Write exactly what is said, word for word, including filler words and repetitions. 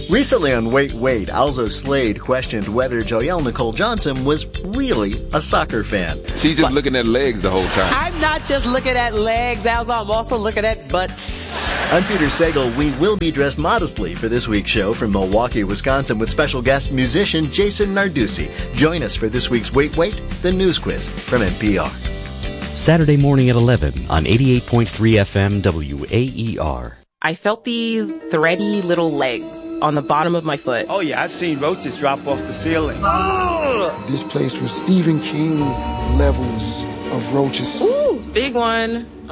Recently on Wait Wait, Alzo Slade questioned whether Joelle Nicole Johnson was really a soccer fan. She's just but, looking at legs the whole time. I'm not just looking at legs, Alzo. I'm also looking at butts. I'm Peter Sagal. We will be dressed modestly for this week's show from Milwaukee, Wisconsin, with special guest musician Jason Narducci. Join us for this week's Wait Wait, the news quiz from N P R. Saturday morning at eleven on eighty-eight point three F M W A E R. I felt these thready little legs on the bottom of my foot. Oh, yeah, I've seen roaches drop off the ceiling. Oh! This place was Stephen King levels of roaches. Ooh, big one.